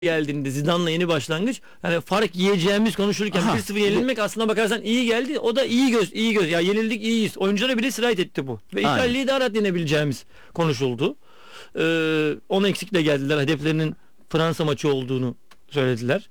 geldiğinde Zidane'la yeni başlangıç. Hani fark yiyeceğimiz konuşulurken 1-0 yenilmek aslına bakarsan iyi geldi. O da iyi göz. Ya yenildik iyiyiz. Oyunculara bile sirayet etti bu. Ve İtalya'yı daha rahat yenebileceğimiz konuşuldu. 10 eksikle geldiler. Hedeflerinin Fransa maçı olduğunu söylediler.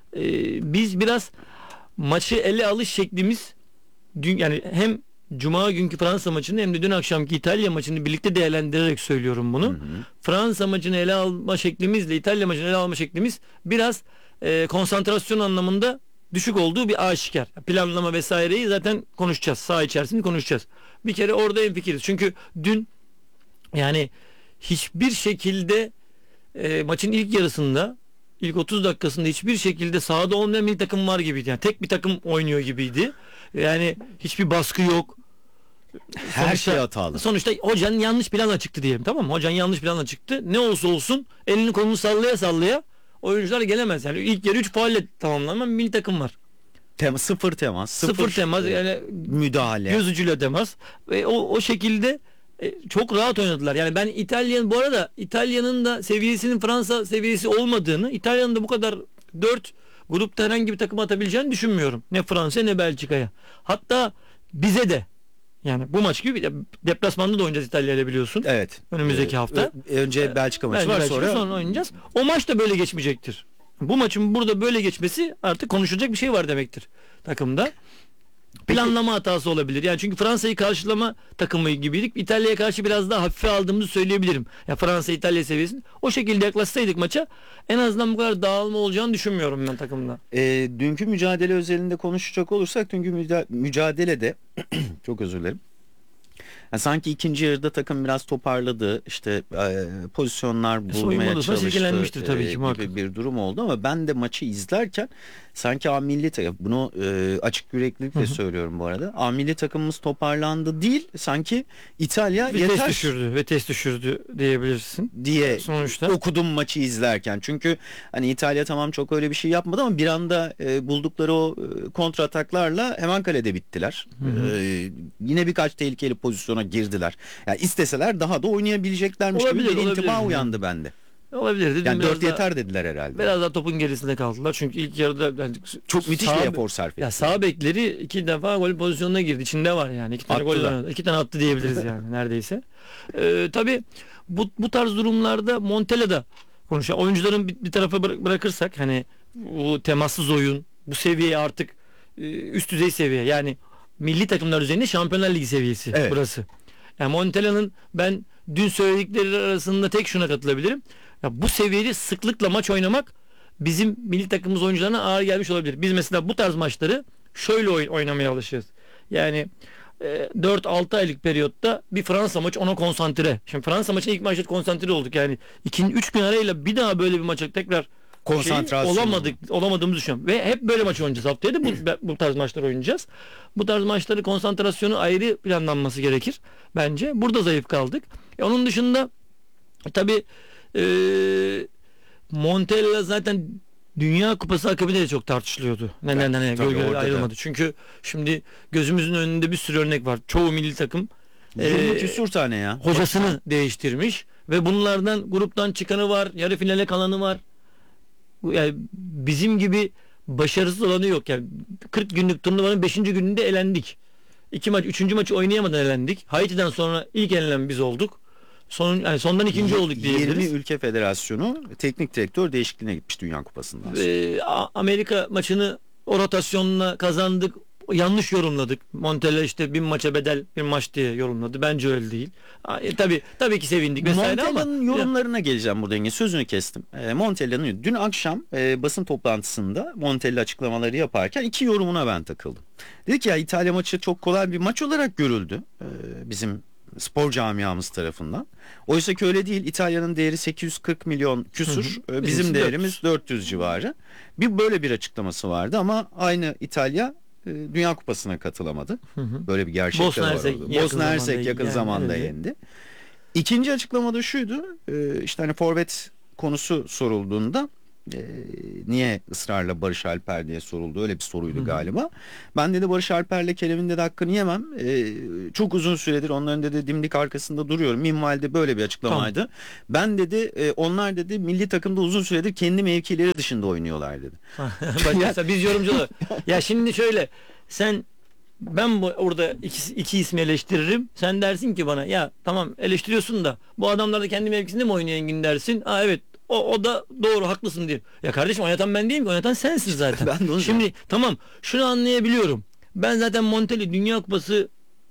Biz biraz maçı ele alış şeklimiz yani hem Cuma günkü Fransa maçını hem de dün akşamki İtalya maçını birlikte değerlendirerek söylüyorum bunu. Fransa maçını ele alma şeklimizle İtalya maçını ele alma şeklimiz biraz konsantrasyon anlamında düşük olduğu bir aşikar. Planlama vesaireyi zaten konuşacağız. Saha içerisinde konuşacağız. Bir kere orada hemfikiriz. Çünkü dün yani hiçbir şekilde maçın ilk yarısında ilk 30 dakikasında hiçbir şekilde sahada olmayan bir takım var gibiydi. Yani tek bir takım oynuyor gibiydi. Yani hiçbir baskı yok. Her şey hatalı. Sonuçta hocanın yanlış planla çıktı diyelim, tamam mı? Hocanın yanlış planla çıktı. Ne olursa olsun elini kolunu sallaya sallaya oyuncular gelemez. Yani ilk yarı 3 faulle tamamlanan milli takım var. Sıfır temas. Sıfır temas yani müdahale. Göz ucuyla temas. Ve o şekilde çok rahat oynadılar. Yani ben bu arada İtalya'nın da seviyesinin Fransa seviyesi olmadığını, İtalya'nın da bu kadar 4 grupta herhangi bir takım atabileceğini düşünmüyorum. Ne Fransa ne Belçika'ya. Hatta bize de. Yani bu maç gibi deplasmanda da oynayacağız İtalya ile, biliyorsun. Evet. Önümüzdeki hafta. Önce Belçika maçı var, sonra oynayacağız. O maç da böyle geçmeyecektir. Bu maçın burada böyle geçmesi artık konuşulacak bir şey var demektir takımda. Planlama hatası olabilir. Yani çünkü Fransa'yı karşılama takımı gibiydik. İtalya'ya karşı biraz daha hafife aldığımızı söyleyebilirim. Ya Fransa İtalya seviyesinde. O şekilde yaklaşsaydık maça en azından bu kadar dağılma olacağını düşünmüyorum ben takımda. Dünkü mücadele özelinde konuşacak olursak dünkü mücadelede çok özür dilerim. Yani sanki ikinci yarıda takım biraz toparladı. İşte pozisyonlar bulmaya çalıştı tabii ki, gibi bir durum oldu ama ben de maçı izlerken sanki milli takım, bunu açık yüreklilikle söylüyorum bu arada. Milli takımımız toparlandı değil, sanki İtalya test düşürdü diyebilirsin diye sonuçta okudum maçı izlerken. Çünkü hani İtalya tamam çok öyle bir şey yapmadı ama bir anda buldukları o kontrataklarla hemen kalede bittiler. Yine birkaç tehlikeli pozisyona girdiler. Yani isteseler daha da oynayabileceklermiş gibi bir intiba uyandı bende. Olabilir. Yani 4 yeter dediler herhalde. Biraz daha topun gerisinde kaldılar. Çünkü ilk yarıda çok müthiş bir efor sarf ettiler. Ya sağ bekleri 2 defa gol pozisyonuna girdi. İçinde var yani. 2 tane gol oynadı. 2 tane attı diyebiliriz yani neredeyse. Tabii bu tarz durumlarda Montella'da konuşuyor. Oyuncuların bir tarafa bırakırsak hani bu temassız oyun, bu seviye artık üst düzey seviye. Yani milli takımlar üzerinde Şampiyonlar Ligi seviyesi burası. Yani Montella'nın ben dün söyledikleri arasında tek şuna katılabilirim. Ya bu seviyede sıklıkla maç oynamak bizim milli takımımız oyuncularına ağır gelmiş olabilir. Biz mesela bu tarz maçları şöyle oynamaya alışırız. Yani 4-6 aylık periyotta bir Fransa maçı ona konsantre. Şimdi Fransa maçına ilk maçta konsantre olduk. Yani 2-3 gün arayla bir daha böyle bir maça tekrar olamadığımızı düşünüyorum. Ve hep böyle maç oynayacağız. Haftaya da bu tarz maçlar oynayacağız. Bu tarz maçları konsantrasyonu ayrı planlanması gerekir bence. Burada zayıf kaldık. Onun dışında tabii Montella zaten Dünya Kupası akabinde de çok tartışılıyordu. Neden gölgeler ayrılmadı. Çünkü şimdi gözümüzün önünde bir sürü örnek var. Çoğu milli takım 20 küsur tane ya. Hocasını değiştirmiş ve bunlardan gruptan çıkanı var, yarı finale kalanı var. Yani bizim gibi başarısız olanı yok. Yani 40 günlük turnuvanın 5. gününde elendik. 3. maçı oynayamadan elendik. Haiti'den sonra ilk elenen biz olduk. Sondan ikinci olduk diyebiliriz. 20 ülke federasyonu teknik direktör değişikliğine gitmiş Dünya Kupası'ndan sonra. Amerika maçını o rotasyonla kazandık. Yanlış yorumladık. Montella işte 1000 maça bedel bir maç diye yorumladı. Bence öyle değil. Tabii ki sevindik vesaire ama. Montella'nın yorumlarına geleceğim burada Engin. Sözünü kestim. Montella'nın dün akşam basın toplantısında Montella açıklamaları yaparken 2 yorumuna ben takıldım. Dedi ki ya İtalya maçı çok kolay bir maç olarak görüldü. Bizim spor camiamız tarafından. Oysa ki öyle değil. İtalya'nın değeri 840 milyon küsur. Bizim değerimiz 400 civarı. Böyle bir açıklaması vardı ama aynı İtalya Dünya Kupası'na katılamadı. Böyle bir gerçek de var orada. Bosna Hersek yakın zamanda yendi. İkinci açıklamada şuydu. İşte hani forvet konusu sorulduğunda Niye ısrarla Barış Alper diye soruldu. Öyle bir soruydu galiba. Ben dedi Barış Alper'le Kerem'in dedi hakkını yemem. Çok uzun süredir onların dedi dimdik arkasında duruyorum. Minvalde böyle bir açıklamaydı. Tamam. Ben dedi onlar dedi milli takımda uzun süredir kendi mevkileri dışında oynuyorlar dedi. Bak mesela biz yorumcular. Ya şimdi şöyle ben orada iki ismi eleştiririm. Sen dersin ki bana ya tamam eleştiriyorsun da bu adamlar da kendi mevkisinde mi oynuyor Engin dersin. Aa evet o da doğru haklısın diye. Ya kardeşim oynatan ben değilim ki oynatan sensin zaten. Ben de onu Şimdi tamam şunu anlayabiliyorum. Ben zaten Montella Dünya Kupası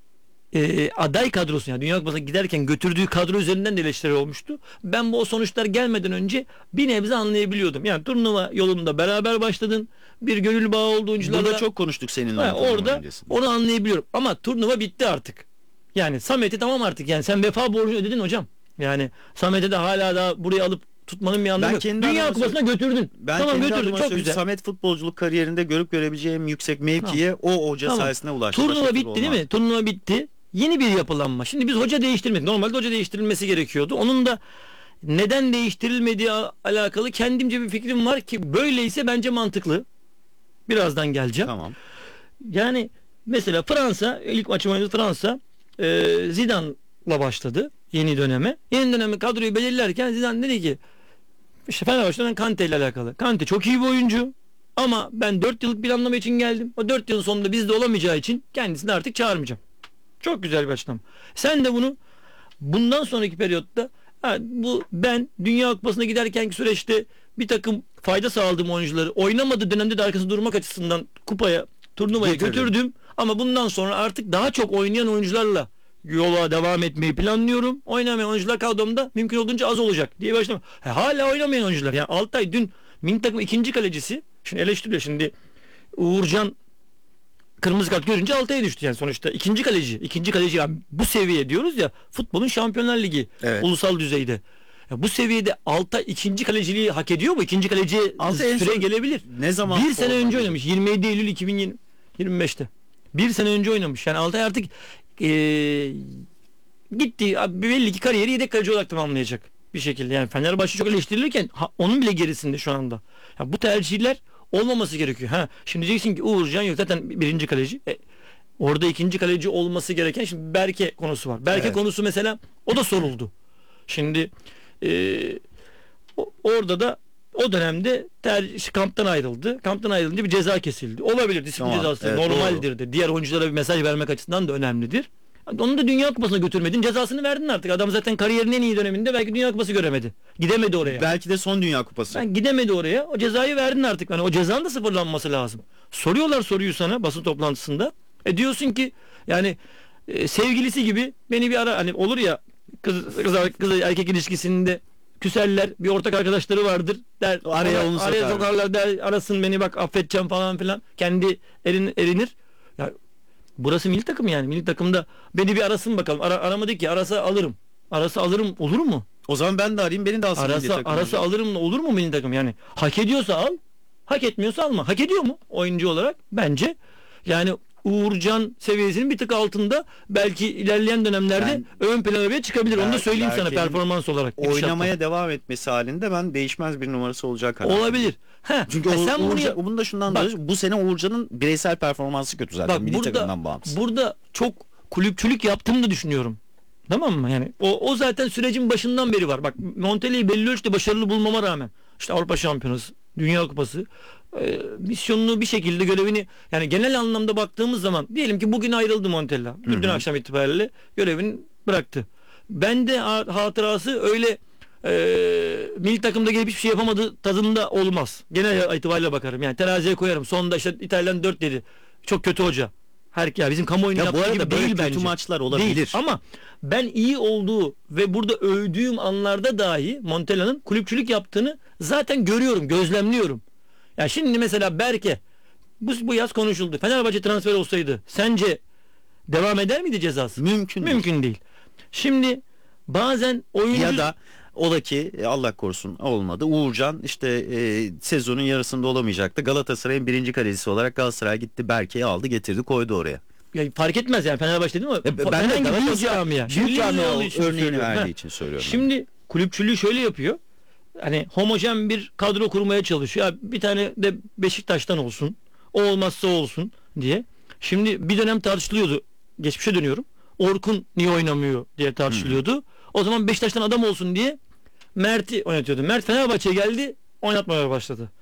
aday kadrosu yani Dünya Kupası'na giderken götürdüğü kadro üzerinden de eleştiri olmuştu. Ben o sonuçlar gelmeden önce bir nebze anlayabiliyordum. Yani turnuva yolunda beraber başladın. Bir gönül bağı olduğu oyuncularla. Burada çok konuştuk seninle. Orada onu anlayabiliyorum. Ama turnuva bitti artık. Yani Samet'i tamam artık. Yani sen vefa borcunu ödedin hocam. Yani Samet'e de hala daha buraya alıp tutmanın bir anlamı yok. Dünya Kupası'na götürdün. Ben tamam kendi götürdün. adıma Çok güzel. Samet futbolculuk kariyerinde görüp görebileceğim yüksek mevkiye o hoca sayesinde ulaştı. Turnuva bitti değil mi? Turnuva bitti. Yeni bir yapılanma. Şimdi biz hoca değiştirmedik. Normalde hoca değiştirilmesi gerekiyordu. Onun da neden değiştirilmediği alakalı kendimce bir fikrim var ki böyleyse bence mantıklı. Birazdan geleceğim. Tamam. Yani mesela Fransa ilk maçı oynadı Fransa Zidane'la başladı yeni döneme. Yeni dönemi kadroyu belirlerken Zidane dedi ki işte Fenerbahçe'den Kante ile alakalı. Kante çok iyi bir oyuncu ama ben 4 yıllık planlama için geldim. O 4 yılın sonunda bizde olamayacağı için kendisini artık çağırmayacağım. Çok güzel bir açıklama. Sen de bunu bundan sonraki periyotta ben Dünya Kupası'na giderkenki süreçte bir takım fayda sağladığım oyuncuları oynamadığı dönemde de arkasında durmak açısından turnuvaya götürdüm. Ama bundan sonra artık daha çok oynayan oyuncularla yola devam etmeyi planlıyorum. Oynamayan oyuncular kadromda mümkün olduğunca az olacak diye başladım. Hala oynamayan oyuncular. Yani Altay dün milli takım ikinci kalecisi. Şimdi eleştiriyor şimdi Uğurcan kırmızı kart görünce Altay'a düştü yani sonuçta. İkinci kaleci yani bu seviye diyoruz ya futbolun Şampiyonlar Ligi ulusal düzeyde. Ya bu seviyede Altay ikinci kaleciliği hak ediyor mu? İkinci kaleci süre gelebilir. Ne zaman? Bir sene önce oynamış. 27 Eylül 2025'te. Bir sene önce oynamış. Yani Altay artık gitti. Belli ki kariyeri yedek kaleci olarak tamamlayacak bir şekilde. Yani Fenerbahçe çok eleştirilirken onun bile gerisinde şu anda. Ya bu tercihler olmaması gerekiyor. Şimdi diyeceksin ki Uğurcan yok zaten birinci kaleci. Orada ikinci kaleci olması gereken şimdi Berke konusu var. Berke konusu mesela o da soruldu. Şimdi orada da o dönemde kamptan ayrıldı. Kamptan ayrılınca bir ceza kesildi. Olabilir disiplin cezası normaldir de. Diğer oyunculara bir mesaj vermek açısından da önemlidir. Onu da Dünya Kupası'na götürmedin. Cezasını verdin artık. Adam zaten kariyerinin en iyi döneminde belki Dünya Kupası göremedi. Gidemedi oraya. Belki de son Dünya Kupası. Gidemedi oraya. O cezayı verdin artık. Yani o cezanın da sıfırlanması lazım. Soruyorlar soruyu sana basın toplantısında. Diyorsun ki yani sevgilisi gibi beni bir ara hani olur ya kız erkek ilişkisinde küserler bir ortak arkadaşları vardır der araya sokarlar der arasın beni bak affedeceğim falan filan kendi erinir ya burası milli takım yani milli takımda beni bir arasın bakalım aramadı ki arasa alırım olur mu? O zaman ben de arayayım beni de alsın arasa alırım olur mu milli takım yani hak ediyorsa al hak etmiyorsa alma hak ediyor mu oyuncu olarak bence yani Uğurcan seviyesinin bir tık altında belki ilerleyen dönemlerde ön plana bile çıkabilir. Onu da söyleyeyim sana performans olarak. Oynamaya devam etmesi halinde ben değişmez bir numarası olacak. Olabilir. Çünkü bunu da şundan dolayı bu sene Uğurcan'ın bireysel performansı kötü zaten. Milli takımdan bağımsız. Burada çok kulüpçülük yaptığını da düşünüyorum. Tamam mı? Yani o zaten sürecin başından beri var. Bak Montella'yı belli ölçüde başarılı bulmama rağmen işte Avrupa Şampiyonası, Dünya Kupası misyonunu bir şekilde görevini yani genel anlamda baktığımız zaman diyelim ki bugün ayrıldı Montella. Dün akşam itibariyle görevini bıraktı. Bende hatırası öyle milli takımda gelip hiçbir şey yapamadığı tadında olmaz. Genel itibariyle bakarım. Yani teraziye koyarım. Sonunda işte İtalyan 4 dedi. Çok kötü hoca. Ya bizim kamuoyunun yaptığı gibi değil bence. Kötü maçlar olabilir. Değil. Ama ben iyi olduğu ve burada övdüğüm anlarda dahi Montella'nın kulüpçülük yaptığını zaten görüyorum, gözlemliyorum. Ya şimdi mesela Berke bu yaz konuşuldu. Fenerbahçe transfer olsaydı sence devam eder miydi cezası? Mümkün değil. Şimdi bazen oyuncu ya da ola ki Allah korusun olmadı. Uğurcan işte sezonun yarısında olamayacaktı. Galatasaray'ın birinci kalecisi olarak Galatasaray gitti Berke'yi aldı getirdi koydu oraya. Ya fark etmez yani Fenerbahçe değil mi? Ben de büyük camia örneğini verdiği için söylüyorum. Şimdi kulüpçülüğü şöyle yapıyor. hani homojen bir kadro kurmaya çalışıyor. Ya bir tane de Beşiktaş'tan olsun. O olmazsa o olsun diye. Şimdi bir dönem tartışılıyordu. Geçmişe dönüyorum. Orkun niye oynamıyor diye tartışılıyordu. O zaman Beşiktaş'tan adam olsun diye Mert'i oynatıyordu. Mert Fenerbahçe'ye geldi, oynatmaya başladı.